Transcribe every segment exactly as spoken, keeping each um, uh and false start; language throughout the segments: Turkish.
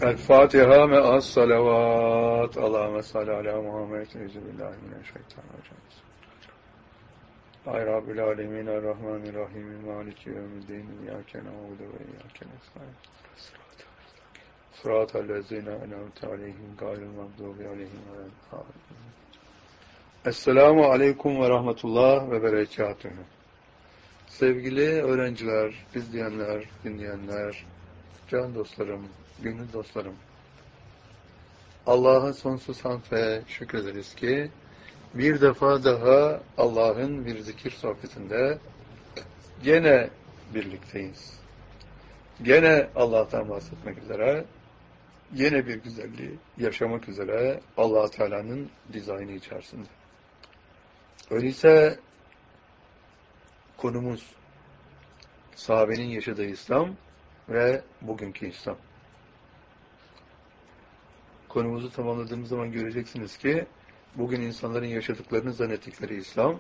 El Fatiha me'as salavat. Allahümme salli ala Muhammed. Euzubillahimineşşeytanirracim. Ay Rabbil alemin, Errahmanirrahim, Maliki yevmiddin, İyyâke na'budu ve İyyâke nestaîn. Sıratallezîne en'amte aleyhim gayril mağdûbi aleyhim ve'l-ddâllîn. Esselamu aleyküm ve rahmetullah ve berekatühü. Sevgili öğrenciler, izleyenler, dinleyenler, can dostlarım, gönül dostlarım. Allah'a sonsuz hamd ve şükrederiz ki bir defa daha Allah'ın bir zikir sohbetinde gene birlikteyiz. Gene Allah'tan bahsetmek üzere, gene bir güzelliği yaşamak üzere Allah Teala'nın dizaynı içerisinde. Öyleyse konumuz sahabenin yaşadığı İslam ve bugünkü İslam. Konumuzu tamamladığımız zaman göreceksiniz ki bugün insanların yaşadıklarını zannettikleri İslam,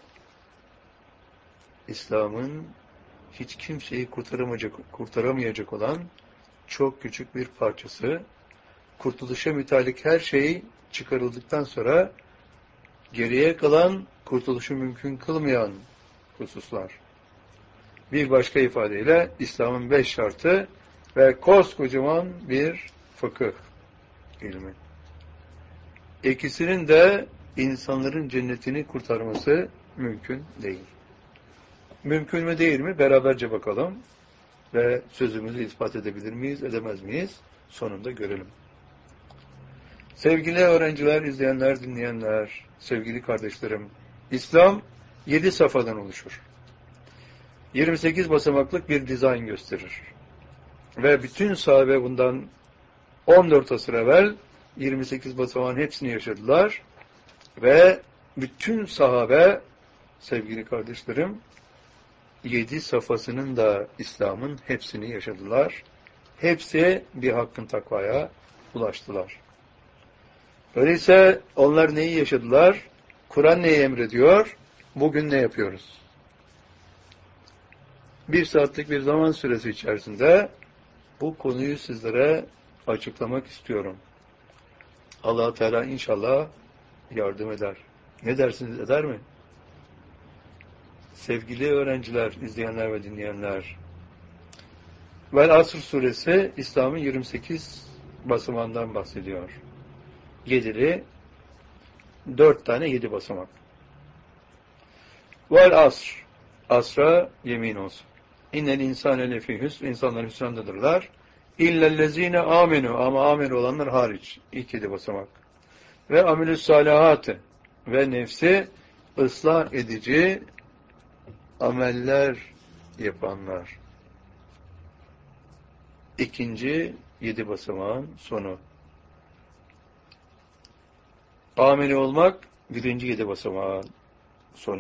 İslam'ın hiç kimseyi kurtaramayacak, kurtaramayacak olan çok küçük bir parçası. Kurtuluşa mütalik her şey çıkarıldıktan sonra geriye kalan kurtuluşu mümkün kılmayan hususlar. Bir başka ifadeyle İslam'ın beş şartı ve koskocaman bir fıkıh ilmi. İkisinin de insanların cennetini kurtarması mümkün değil. Mümkün mü değil mi? Beraberce bakalım ve sözümüzü ispat edebilir miyiz, edemez miyiz? Sonunda görelim. Sevgili öğrenciler, izleyenler, dinleyenler, sevgili kardeşlerim, İslam yedi safhadan oluşur. yirmi sekiz basamaklık bir dizayn gösterir. Ve bütün sahabe bundan on dört asır evvel yirmi sekiz basamağın hepsini yaşadılar. Ve bütün sahabe, sevgili kardeşlerim, yedi safhasının da İslam'ın hepsini yaşadılar. Hepsi bir hakkın takvaya ulaştılar. Öyleyse onlar neyi yaşadılar? Kur'an neyi emrediyor? Bugün ne yapıyoruz? Bir saatlik bir zaman süresi içerisinde bu konuyu sizlere açıklamak istiyorum. Allah Teala inşallah yardım eder. Ne dersiniz, eder mi? Sevgili öğrenciler, izleyenler ve dinleyenler, Vel Asr suresi İslam'ın yirmi sekiz basamağından bahsediyor. Yedili, dört tane yedi basamak. Vel Asr, asra yemin olsun. İnnel insane lefî hüsn, insanlar hüsrandadırlar. İllellezîne âmenû, ama âmenû olanlar hariç. İlk yedi basamak. Ve amilüs salihâti, ve nefsi ıslah edici ameller yapanlar. İkinci yedi basamağın sonu. Ameli olmak birinci yedi basamağın sonu.